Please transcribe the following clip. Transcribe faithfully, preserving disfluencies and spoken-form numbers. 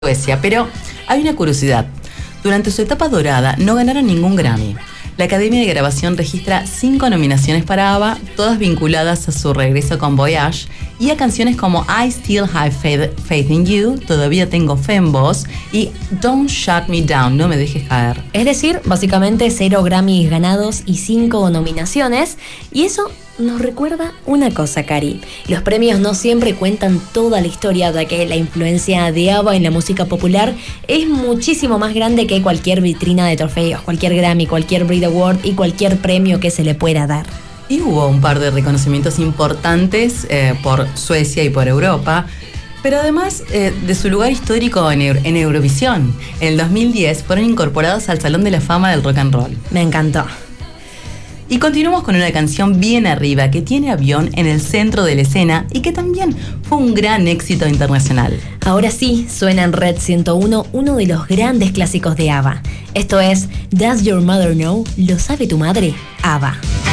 Suecia, pero hay una curiosidad. Durante su etapa dorada no ganaron ningún Grammy. La Academia de Grabación registra cinco nominaciones para ABBA, todas vinculadas a su regreso con Voyage y a canciones como I Still Have Faith, Faith in You, Todavía Tengo Fe en Vos y Don't Shut Me Down, No Me Dejes Caer. Es decir, básicamente cero Grammys ganados y cinco nominaciones, y eso nos recuerda una cosa, Cari. Los premios no siempre cuentan toda la historia, ya que la influencia de ABBA en la música popular es muchísimo más grande que cualquier vitrina de trofeos, cualquier Grammy, cualquier Brit Award y cualquier premio que se le pueda dar. Y hubo un par de reconocimientos importantes eh, por Suecia y por Europa, pero además eh, de su lugar histórico en, Euro- en Eurovisión. En el dos mil diez fueron incorporados al Salón de la Fama del Rock and Roll. Me encantó. Y continuamos con una canción bien arriba que tiene Avión en el centro de la escena y que también fue un gran éxito internacional. Ahora sí, suena en Red ciento uno uno de los grandes clásicos de ABBA. Esto es Does Your Mother Know? ¿Lo sabe tu madre? ABBA.